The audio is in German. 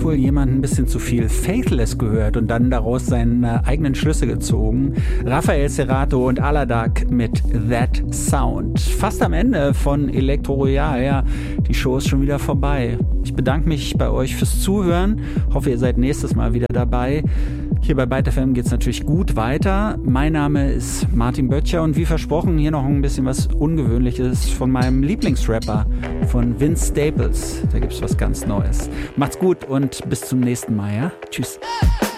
wohl jemand ein bisschen zu viel Faithless gehört und dann daraus seine eigenen Schlüsse gezogen. Raphael Cerato und Aladak mit That Sound. Fast am Ende von Elektro Royal, ja, die Show ist schon wieder vorbei. Ich bedanke mich bei euch fürs Zuhören, hoffe ihr seid nächstes Mal wieder dabei. Hier bei Byte FM geht es natürlich gut weiter. Mein Name ist Martin Böttcher und wie versprochen hier noch ein bisschen was Ungewöhnliches von meinem Lieblingsrapper, von Vince Staples. Da gibt es was ganz Neues. Macht's gut und bis zum nächsten Mal, ja? Tschüss.